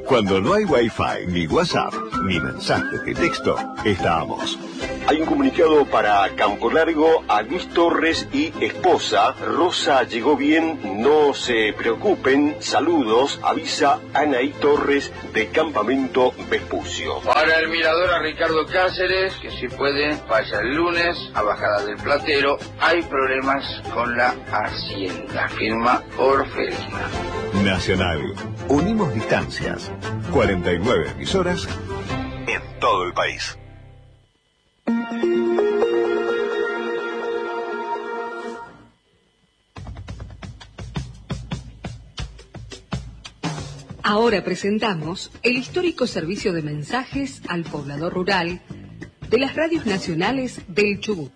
Cuando no hay Wi-Fi, ni WhatsApp, ni mensajes de texto, estamos. Hay un comunicado para Campo Largo a Luis Torres y esposa. Rosa llegó bien, no se preocupen. Saludos, avisa Anaí Torres de Campamento Vespucio. Para el mirador a Ricardo Cáceres, que si puede, vaya el lunes a Bajada del Platero. Hay problemas con la hacienda. Firma Orfelina. Nacional. Unimos distancias. 49 emisoras en todo el país. Ahora presentamos el histórico servicio de mensajes al poblador rural de las radios nacionales del Chubut.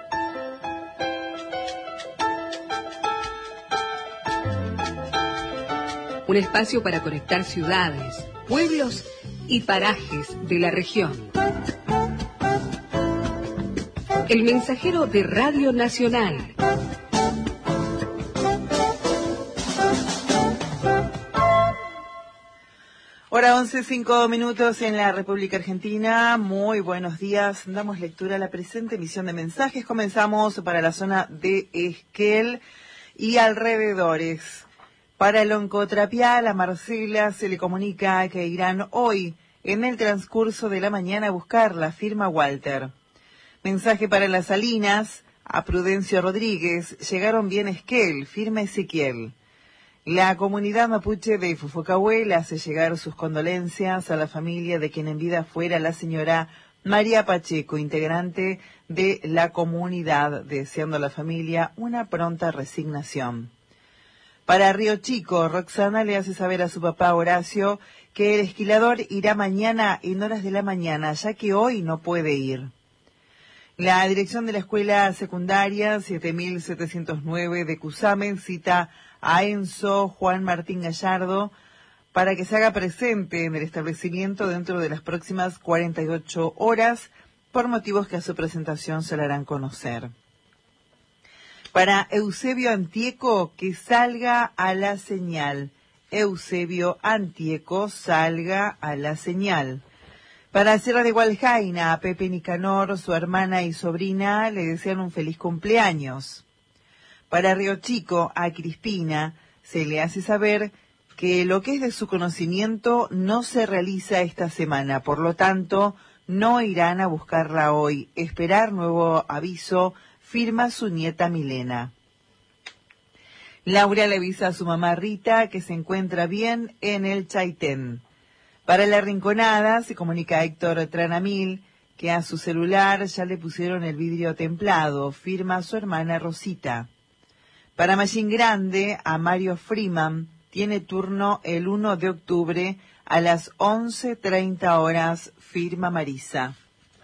Un espacio para conectar ciudades, pueblos y parajes de la región. El mensajero de Radio Nacional. Hora 11:05 en la República Argentina. Muy buenos días. Damos lectura a la presente emisión de mensajes. Comenzamos para la zona de Esquel y alrededores. Para el Oncotrapial, a Marcela se le comunica que irán hoy, en el transcurso de la mañana, a buscar la firma Walter. Mensaje para Las Salinas, a Prudencio Rodríguez, llegaron bien Esquel, firma Ezequiel. La comunidad mapuche de Fufucahuel hace llegar sus condolencias a la familia de quien en vida fuera la señora María Pacheco, integrante de la comunidad, deseando a la familia una pronta resignación. Para Río Chico, Roxana le hace saber a su papá Horacio que el esquilador irá mañana en horas de la mañana, ya que hoy no puede ir. La dirección de la escuela secundaria 7709 de Cusamen cita a Enzo Juan Martín Gallardo para que se haga presente en el establecimiento dentro de las próximas 48 horas, por motivos que a su presentación se le harán conocer. Para Eusebio Antieco, que salga a la señal. Eusebio Antieco, salga a la señal. Para Sierra de Gualjaina, a Pepe Nicanor, su hermana y sobrina, le desean un feliz cumpleaños. Para Río Chico, a Crispina, se le hace saber que lo que es de su conocimiento no se realiza esta semana, por lo tanto, no irán a buscarla hoy. Esperar nuevo aviso, firma su nieta Milena. Laura le avisa a su mamá Rita que se encuentra bien en el Chaitén. Para La Rinconada se comunica a Héctor Tranamil que a su celular ya le pusieron el vidrio templado, firma su hermana Rosita. Para Machín Grande, a Mario Freeman, tiene turno el 1 de octubre a las 11:30 horas, firma Marisa.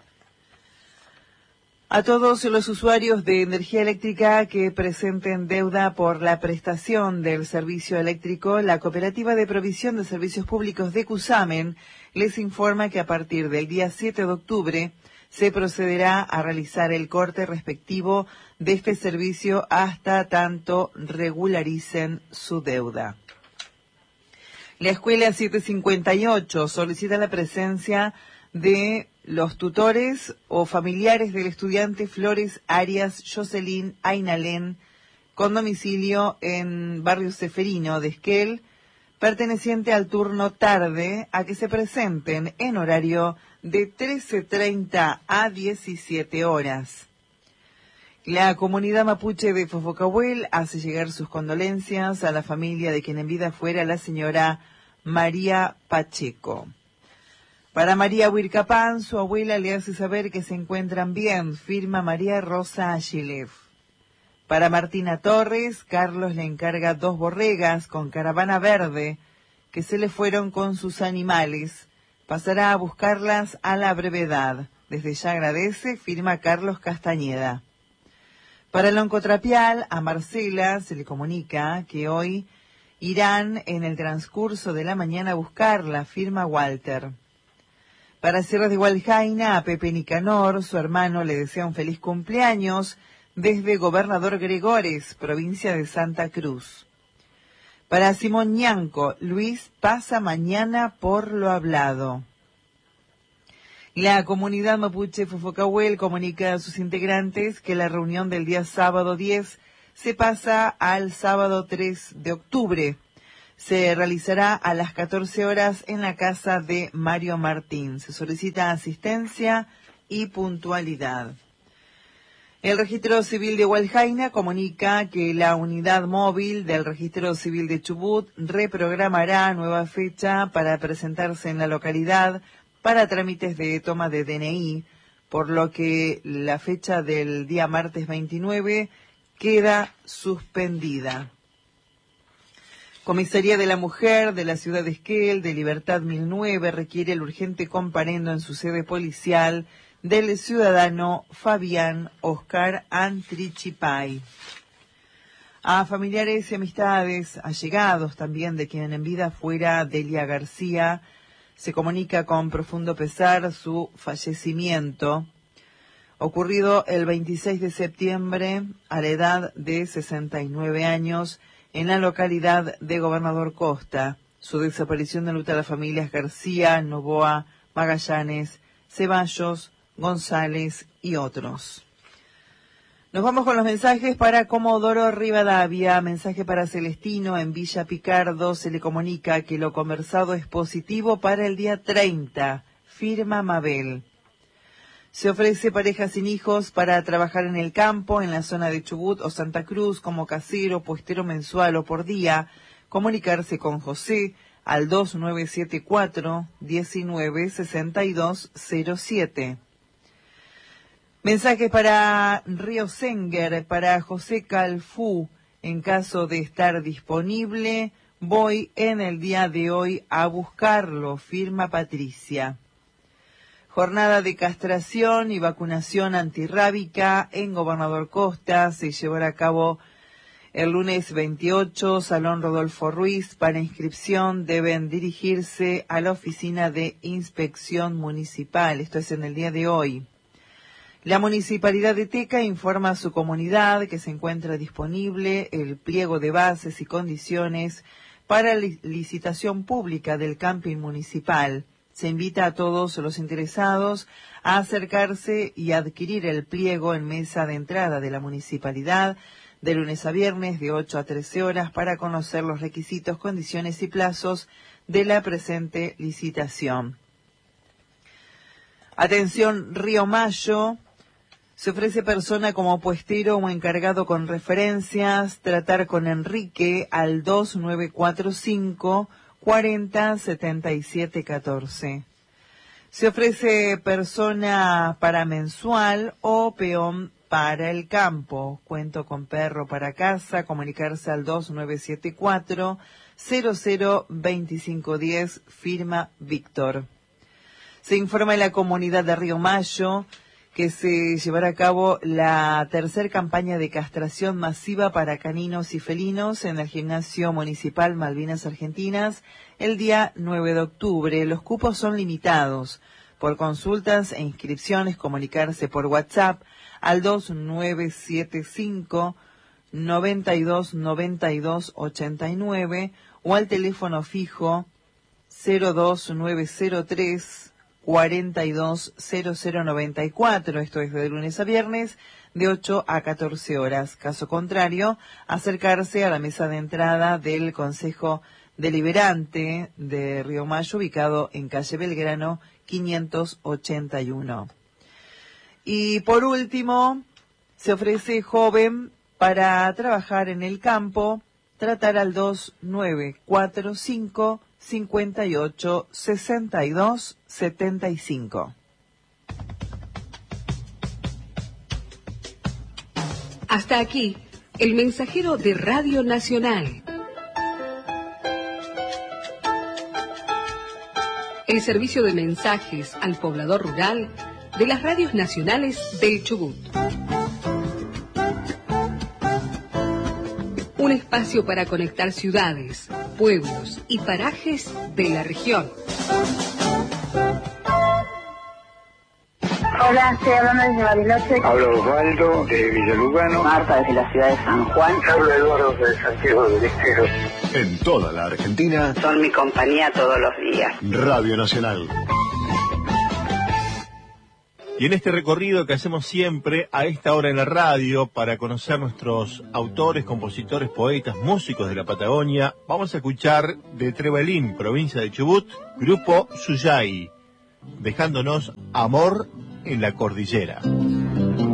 A todos los usuarios de energía eléctrica que presenten deuda por la prestación del servicio eléctrico, la Cooperativa de Provisión de Servicios Públicos de Cusamen les informa que a partir del día 7 de octubre se procederá a realizar el corte respectivo de este servicio hasta tanto regularicen su deuda. La Escuela 758 solicita la presencia de los tutores o familiares del estudiante Flores Arias Jocelyn Ainalén, con domicilio en Barrio Ceferino de Esquel, perteneciente al turno tarde, a que se presenten en horario de 13:30 a 17 horas. La comunidad mapuche de Fofocahuel hace llegar sus condolencias a la familia de quien en vida fuera la señora María Pacheco. Para María Huircapán, su abuela le hace saber que se encuentran bien, firma María Rosa Agilev. Para Martina Torres, Carlos le encarga 2 borregas con caravana verde que se le fueron con sus animales. Pasará a buscarlas a la brevedad. Desde ya agradece, firma Carlos Castañeda. Para el Oncotrapial, a Marcela se le comunica que hoy irán en el transcurso de la mañana a buscarla, firma Walter. Para Sierra de Gualjaina, a Pepe Nicanor, su hermano, le desea un feliz cumpleaños desde Gobernador Gregores, provincia de Santa Cruz. Para Simón Ñanco, Luis pasa mañana por lo hablado. La comunidad mapuche Fofocahuel comunica a sus integrantes que la reunión del día sábado 10 se pasa al sábado 3 de octubre. Se realizará a las 14 horas en la casa de Mario Martín. Se solicita asistencia y puntualidad. El Registro Civil de Hualjaina comunica que la unidad móvil del Registro Civil de Chubut reprogramará nueva fecha para presentarse en la localidad para trámites de toma de DNI, por lo que la fecha del día martes 29 queda suspendida. Comisaría de la Mujer de la ciudad de Esquel, de Libertad 1009, requiere el urgente comparendo en su sede policial del ciudadano Fabián Oscar Antrichipay. A familiares y amistades, allegados también de quien en vida fuera Delia García, se comunica con profundo pesar su fallecimiento, ocurrido el 26 de septiembre a la edad de 69 años en la localidad de Gobernador Costa. Su desaparición enluta a las familias García, Novoa, Magallanes, Ceballos, González y otros. Nos vamos con los mensajes para Comodoro Rivadavia. Mensaje para Celestino en Villa Picardo. Se le comunica que lo conversado es positivo para el día 30. Firma Mabel. Se ofrece parejas sin hijos para trabajar en el campo, en la zona de Chubut o Santa Cruz, como casero, puestero mensual o por día. Comunicarse con José al 2974-196207. Mensaje para Río Senger, para José Calfú. En caso de estar disponible, voy en el día de hoy a buscarlo. Firma Patricia. Jornada de castración y vacunación antirrábica en Gobernador Costa. Se llevará a cabo el lunes 28, Salón Rodolfo Ruiz. Para inscripción deben dirigirse a la oficina de inspección municipal. Esto es en el día de hoy. La Municipalidad de Teca informa a su comunidad que se encuentra disponible el pliego de bases y condiciones para licitación pública del camping municipal. Se invita a todos los interesados a acercarse y adquirir el pliego en mesa de entrada de la municipalidad de lunes a viernes de 8 a 13 horas para conocer los requisitos, condiciones y plazos de la presente licitación. Atención, Río Mayo. Se ofrece persona como puestero o encargado con referencias, tratar con Enrique al 2945 40 77 14. Se ofrece persona para mensual o peón para el campo. Cuento con perro para casa. Comunicarse al 2974 002510. Firma Víctor. Se informa en la comunidad de Río Mayo que se llevará a cabo la tercera campaña de castración masiva para caninos y felinos en el Gimnasio Municipal Malvinas Argentinas el día 9 de octubre. Los cupos son limitados. Por consultas e inscripciones, comunicarse por WhatsApp al 2975 92 92 89 o al teléfono fijo 02903 420094, esto es de lunes a viernes, de 8 a 14 horas. Caso contrario, acercarse a la mesa de entrada del Consejo Deliberante de Río Mayo, ubicado en calle Belgrano 581. Y por último, se ofrece joven para trabajar en el campo, tratar al 2945 58 62 75. Hasta aquí, el mensajero de Radio Nacional. El servicio de mensajes al poblador rural de las radios nacionales del Chubut. Un espacio para conectar ciudades, pueblos y parajes de la región. Hola, estoy hablando desde Bariloche. Hablo Osvaldo de Villalugano. Marta desde la ciudad de San Juan. Hablo Eduardo de Santiago del Estero. En toda la Argentina. Son mi compañía todos los días. Radio Nacional. Y en este recorrido que hacemos siempre a esta hora en la radio para conocer nuestros autores, compositores, poetas, músicos de la Patagonia, vamos a escuchar de Trevelín, provincia de Chubut, grupo Suyay, dejándonos Amor en la Cordillera.